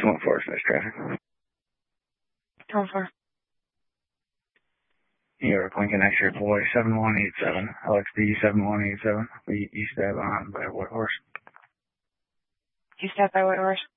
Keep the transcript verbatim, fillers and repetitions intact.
one four, space traffic. one four. New York, Lincoln X-ray boy, seven one eight seven, L X D seven one eight seven, we east of on by White Horse. East of by White Horse.